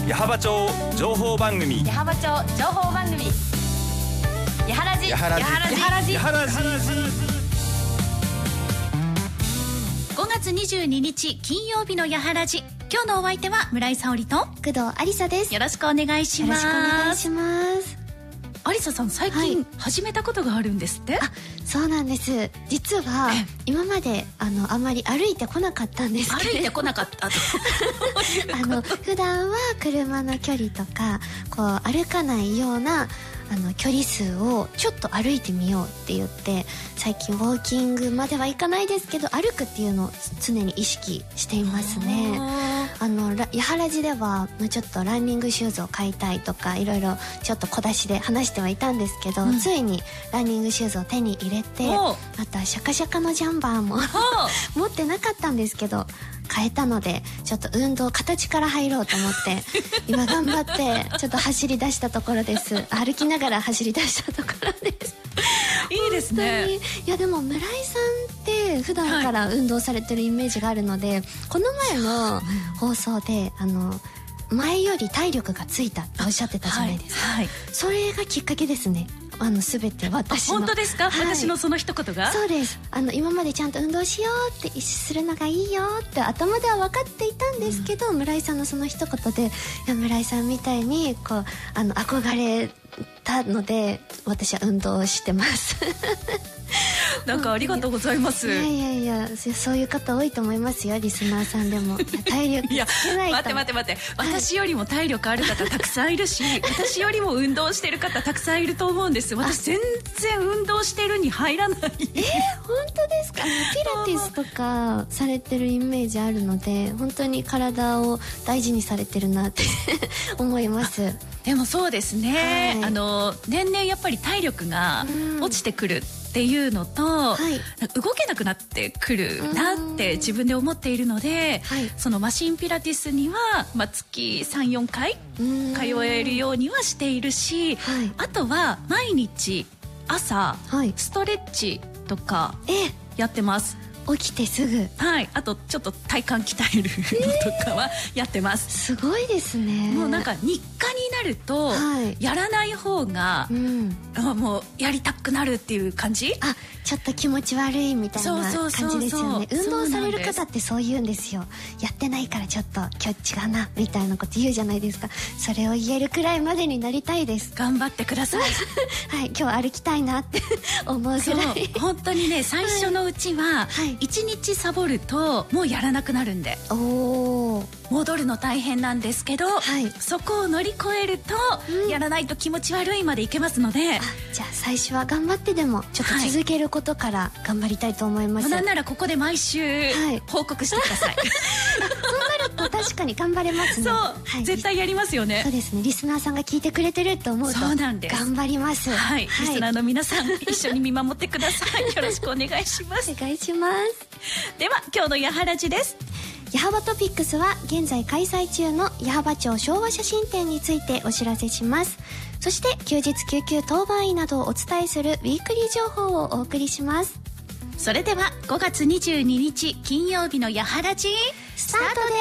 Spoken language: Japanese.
矢巾町情報番組、 矢巾町情報番組、やはらじ 5 月22日金曜日のやはらじ。今日のお相手は村井沙織と工藤ありさです。 よろしくお願いします。 よろしくお願いします。 ありささん、最近始めたことがあるんですって？ そうなんです。実は今まであんまり歩いてこなかったんですけど、 歩いてこなかったと普段は車の距離とかこう歩かないような距離数をちょっと歩いてみようって言って、最近ウォーキングまではいかないですけど歩くっていうのを常に意識していますね。やはらじではちょっとランニングシューズを買いたいとかいろいろちょっと小出しで話してはいたんですけど、ついにランニングシューズを手に入れて、あとはシャカシャカのジャンバーも持ってなかったんですけど買えたので、ちょっと運動形から入ろうと思って今頑張ってちょっと走り出したところです。歩きながら走り出したところですいいですね。 いやでも村井さんって普段から運動されてるイメージがあるので、この前の放送で前より体力がついたっておっしゃってたじゃないですか、それがきっかけですね。全て私の。 本当ですか？私のその一言が。 そうです。今までちゃんと運動しようってするのがいいよって頭では分かっていたんですけど、村井さんのその一言で、いや村井さんみたいにこう憧れたので私は運動をしてますなんかありがとうございます。 いやそういう方多いと思いますよ、リスナーさんでも。体力つけないと。 待って、私よりも体力ある方たくさんいるし私よりも運動してる方たくさんいると思うんです。私全然運動してるに入らない。 本当ですか？ピラティスとかされてるイメージあるので、本当に体を大事にされてるなって思います。 でもそうですね、年々やっぱり体力が落ちてくるっていうのと、動けなくなってくるなって自分で思っているので、そのマシンピラティスには、月 3,4 回通えるようにはしているし、あとは毎日朝、ストレッチとかやってます。 起きてすぐ。 あとちょっと体幹鍛えるのとかはやってます。 すごいですね。 もうなんか日課になると、やらない方が、もうやりたくなるっていう感じ。 ちょっと気持ち悪いみたいな感じですよね。運動される方ってそう言うんですよ。やってないからちょっと今日違うなみたいなこと言うじゃないですか。それを言えるくらいまでになりたいです。 頑張ってください今日歩きたいなって思うぐらい。 本当にね、最初のうちは1日サボるともうやらなくなるんで、戻るの大変なんですけど、そこを乗り越えると、やらないと気持ち悪いまでいけますので、 じゃあ最初は頑張ってでもちょっと続けることから頑張りたいと思います。 なんならここで毎週報告してください。 そうなると確かに頑張れますね。 そう、絶対やりますよね。 そうですね。リスナーさんが聞いてくれてると思うと頑張ります。 リスナーの皆さん一緒に見守ってください。よろしくお願いします。 お願いします。 では今日のやはらじです。 矢巾トピックスは現在開催中の矢巾町昭和写真展についてお知らせします。そして休日救急当番員などをお伝えするウィークリー情報をお送りします。 それでは5月22日金曜日のやはらじスタートです。